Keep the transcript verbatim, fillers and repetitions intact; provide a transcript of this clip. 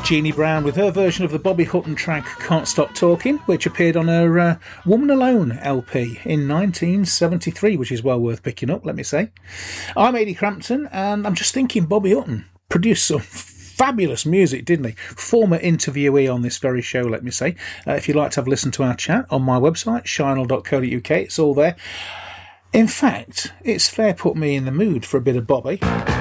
Jeannie Brown with her version of the Bobby Hutton track Can't Stop Talking, which appeared on her uh, Woman Alone L P in nineteen seventy-three, which is well worth picking up, let me say. I'm Ady Crampton, and I'm just thinking Bobby Hutton produced some fabulous music, didn't he? Former interviewee on this very show, let me say. Uh, if you'd like to have a listen to our chat on my website, shinel dot co dot uk, it's all there. In fact, it's fair put me in the mood for a bit of Bobby.